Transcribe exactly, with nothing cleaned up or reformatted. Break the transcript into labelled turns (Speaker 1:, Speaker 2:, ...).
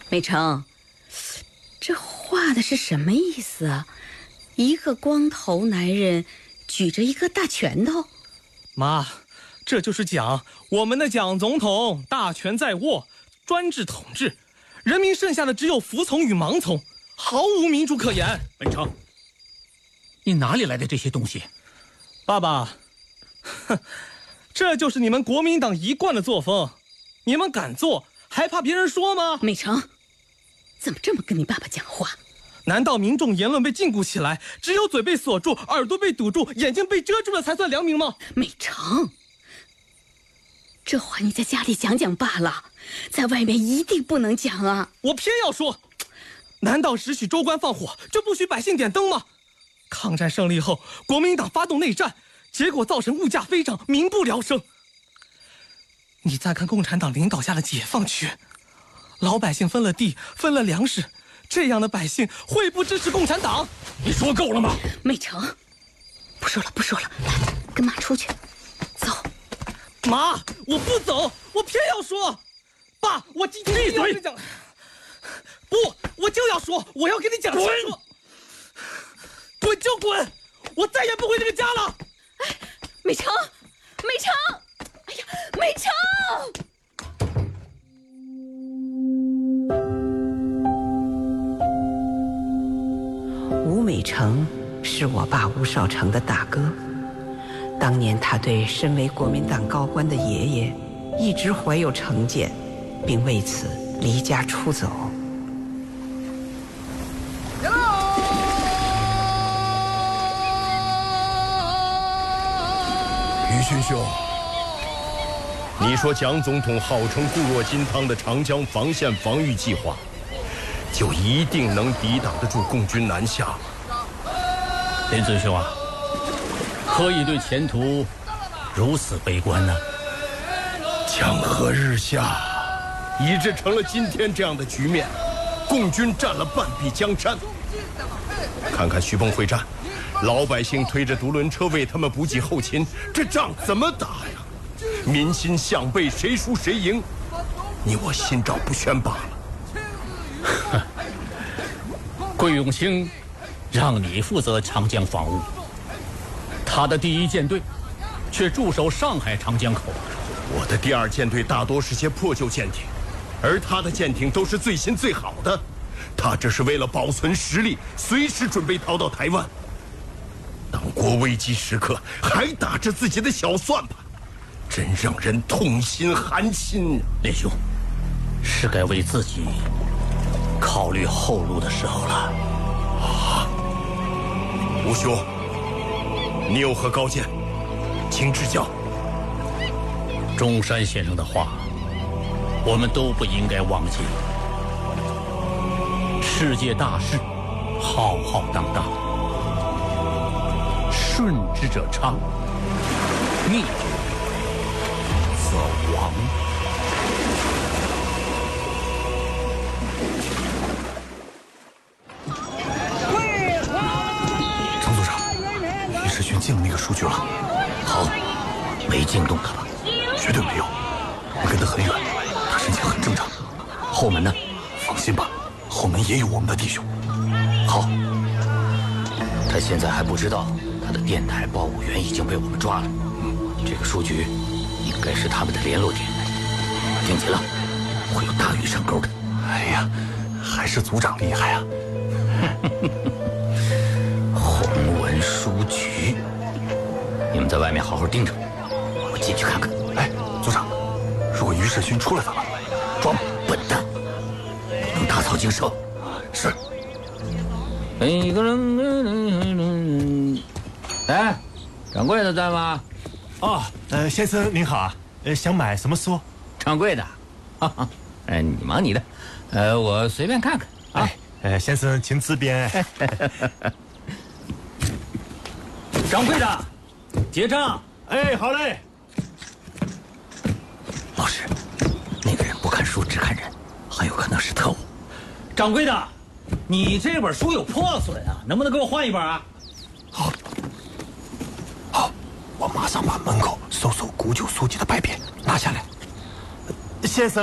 Speaker 1: 美成，这画的是什么意思啊？一个光头男人举着一个大拳头。
Speaker 2: 妈，这就是蒋，我们的蒋总统，大权在握，专制统治，人民剩下的只有服从与盲从，毫无民主可言。
Speaker 3: 美成，你哪里来的这些东西？
Speaker 2: 爸爸，哼，这就是你们国民党一贯的作风，你们敢做，还怕别人说吗？
Speaker 1: 美成，怎么这么跟你爸爸讲话？
Speaker 2: 难道民众言论被禁锢起来，只有嘴被锁住，耳朵被堵住，眼睛被遮住了才算良民吗？
Speaker 1: 美成，这话你在家里讲讲罢了，在外面一定不能讲啊！
Speaker 2: 我偏要说，难道只许州官放火，就不许百姓点灯吗？抗战胜利后，国民党发动内战，结果造成物价飞涨，民不聊生。你再看共产党领导下的解放区，老百姓分了地，分了粮食，这样的百姓会不支持共产党？
Speaker 3: 你说够了吗？
Speaker 1: 美成，不说了不说了，来，跟妈出去，走。
Speaker 2: 妈，我不走，我偏要说。爸，我今天一定要跟你讲。不，我就要说，我要跟你讲清楚。滚就滚，我再也不回这个家了。
Speaker 1: 哎，美成，美成，哎呀，美成！
Speaker 4: 吴美成是我爸吴少成的大哥，当年他对身为国民党高官的爷爷一直怀有成见，并为此离家出走。
Speaker 5: 于勋兄，你说蒋总统号称固若金汤的长江防线防御计划，就一定能抵挡得住共军南下吗？
Speaker 3: 林尊兄啊，何以对前途如此悲观呢？
Speaker 5: 江河日下，以致成了今天这样的局面。共军占了半壁江山。看看徐蚌会战，老百姓推着独轮车为他们补给后勤，这仗怎么打呀？民心向背，谁输谁赢，你我心照不宣罢了。
Speaker 3: 桂永清让你负责长江防务，他的第一舰队却驻守上海长江口。
Speaker 5: 我的第二舰队大多是些破旧舰艇，而他的舰艇都是最新最好的。他这是为了保存实力，随时准备逃到台湾。党国危机时刻还打着自己的小算盘，真让人痛心寒心。
Speaker 3: 连兄，是该为自己考虑后路的时候了。
Speaker 5: 啊，吴兄，你有何高见，请指教。
Speaker 3: 中山先生的话，我们都不应该忘记。世界大事，浩浩荡荡，顺之者昌，逆之则亡。
Speaker 6: 程组长，于世勋进了那个书局了。
Speaker 3: 好，没惊动他吧？
Speaker 6: 绝对没有，我跟得很远，他神情很正常。
Speaker 3: 后门呢？
Speaker 6: 放心吧，后门也有我们的弟兄。
Speaker 3: 好，他现在还不知道他的电台报务员已经被我们抓了。嗯，这个书局应该是他们的联络点，听起了会有大鱼上钩的。
Speaker 6: 哎呀，还是组长厉害啊！
Speaker 3: 洪文书局，你们在外面好好盯着，我进去看看。
Speaker 6: 哎，组长，如果于世勋出来怎么？
Speaker 3: 装笨蛋，不能打草惊蛇。
Speaker 6: 是。
Speaker 3: 一个人，哎，掌柜的在吗？
Speaker 7: 哦，呃，先生您好啊，呃，想买什么书？
Speaker 3: 掌柜的，哈哈，哎，你忙你的，呃，我随便看看啊。
Speaker 7: 哎，呃，先生请这边。
Speaker 3: 掌柜的，结账。
Speaker 7: 哎，好嘞。
Speaker 3: 老师，那个人不看书只看人，很有可能是特务。掌柜的，你这本书有破损啊，能不能给我换一本啊？
Speaker 6: 好，好，我马上把门口搜搜古旧书籍的牌匾拿下来。
Speaker 7: 先生。